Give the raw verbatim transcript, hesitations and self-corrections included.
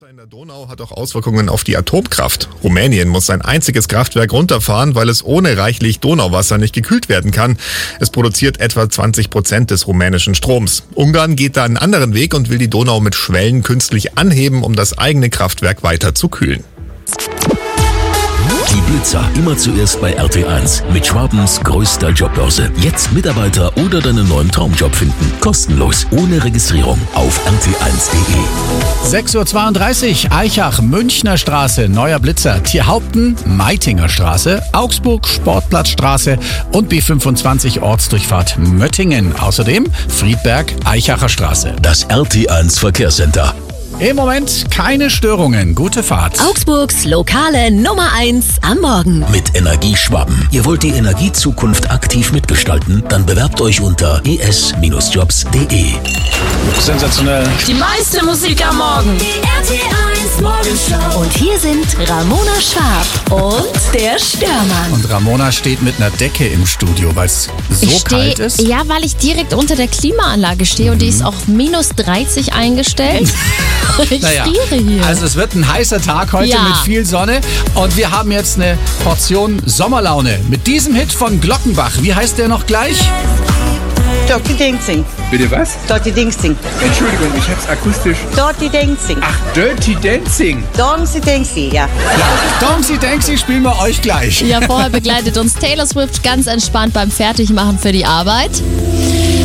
Wasser in der Donau hat auch Auswirkungen auf die Atomkraft. Rumänien muss sein einziges Kraftwerk runterfahren, weil es ohne reichlich Donauwasser nicht gekühlt werden kann. Es produziert etwa zwanzig Prozent des rumänischen Stroms. Ungarn geht da einen anderen Weg und will die Donau mit Schwellen künstlich anheben, um das eigene Kraftwerk weiter zu kühlen. Die Blitzer immer zuerst bei R T eins mit Schwabens größter Jobbörse. Jetzt Mitarbeiter oder deinen neuen Traumjob finden. Kostenlos, ohne Registrierung auf r t eins punkt de. sechs Uhr zweiunddreißig, Aichach, Münchner Straße, neuer Blitzer, Tierhaupten, Meitinger Straße, Augsburg, Sportplatzstraße und B fünfundzwanzig Ortsdurchfahrt Möttingen. Außerdem Friedberg, Aichacher Straße. Das R T eins Verkehrscenter. Im Moment keine Störungen. Gute Fahrt. Augsburgs lokale Nummer eins am Morgen. Mit Energieschwaben. Ihr wollt die Energiezukunft aktiv mitgestalten? Dann bewerbt euch unter e s jobs punkt de. Sensationell. Die meiste Musik am Morgen. Die R T eins Morgenshow. Und hier sind Ramona Schwab und der Störmann. Und Ramona steht mit einer Decke im Studio, weil es so Ich steh, kalt ist. Ja, weil ich direkt unter der Klimaanlage stehe und die ist auf minus dreißig eingestellt. Ich Naja, friere hier. also es wird ein heißer Tag heute Ja. mit viel Sonne und wir haben jetzt eine Portion Sommerlaune mit diesem Hit von Glockenbach. Wie heißt der noch gleich? Dirty Dancing. Bitte was? Dirty Dancing. Entschuldigung, ich hab's akustisch. Dirty Dancing. Ach, Dirty Dancing. Dancing, Dancing, ja. Domsi Denksi spielen wir euch gleich. Ja, vorher begleitet uns Taylor Swift ganz entspannt beim Fertigmachen für die Arbeit.